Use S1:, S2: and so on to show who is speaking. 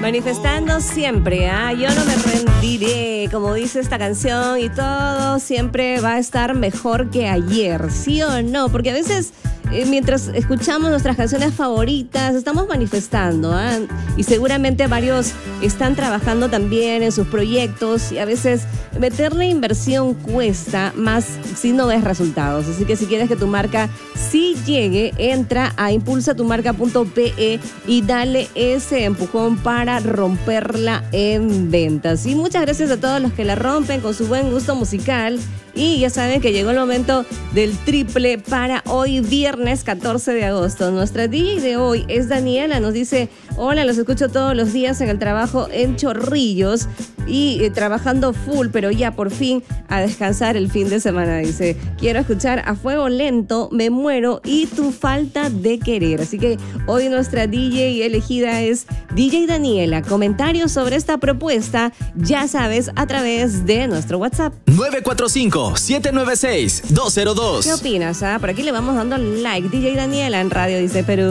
S1: Manifestando siempre, yo no me rendiré, como dice esta canción, y todo siempre va a estar mejor que ayer, ¿sí o no? Porque a veces mientras escuchamos nuestras canciones favoritas, estamos manifestando, y seguramente varios están trabajando también en sus proyectos y a veces meterle inversión cuesta más si no ves resultados. Así que si quieres que tu marca sí llegue, entra a impulsatumarca.pe y dale ese empujón para romperla en ventas. Y muchas gracias a todos los que la rompen con su buen gusto musical. Y ya saben que llegó el momento del triple para hoy, viernes 14 de agosto. Nuestra DJ de hoy es Daniela. Nos dice: hola, los escucho todos los días en el trabajo en Chorrillos y trabajando full, pero ya por fin a descansar el fin de semana. Dice: quiero escuchar A Fuego Lento, Me Muero y Tu Falta de Querer. Así que hoy nuestra DJ elegida es DJ Daniela. Comentarios sobre esta propuesta, ya sabes, a través de nuestro WhatsApp.
S2: 945-796-202.
S1: ¿Qué opinas? Por aquí le vamos dando like. DJ Daniela en Radio Dice Perú.